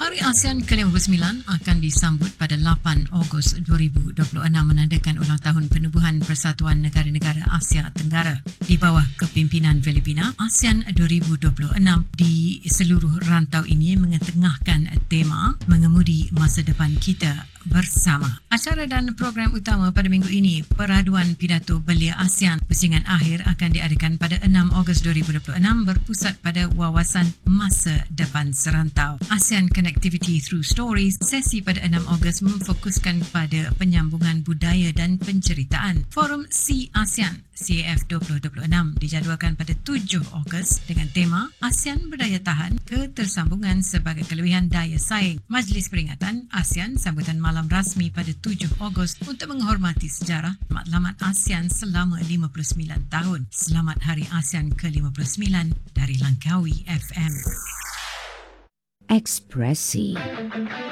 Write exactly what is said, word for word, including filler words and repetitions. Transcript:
Hari ASEAN ke lima puluh sembilan akan disambut pada lapan Ogos dua ribu dua puluh enam menandakan ulang tahun penubuhan Persatuan Negara-Negara Asia Tenggara. Di bawah kepimpinan Filipina, ASEAN dua ribu dua puluh enam di seluruh rantau ini mengetengahkan tema mengemudi masa depan kita bersama. Acara dan program utama pada minggu ini, peraduan pidato belia ASEAN pusingan akhir akan diadakan pada enam Ogos dua ribu dua puluh enam berpusat pada wawasan masa depan serantau. ASEAN Connectivity Through Stories, sesi pada enam Ogos memfokuskan pada penyambungan budaya dan penceritaan. Forum C ASEAN C A F dua ribu dua puluh enam dijadualkan pada tujuh Ogos dengan tema ASEAN Berdaya Tahan, Ketersambungan sebagai Kelebihan Daya Saing. Majlis Peringatan ASEAN sambutan malam rasmi pada tujuh Ogos untuk menghormati sejarah matlamat ASEAN selama lima puluh sembilan tahun. Selamat Hari ASEAN ke lima puluh sembilan dari Langkawi F M. Ekspresi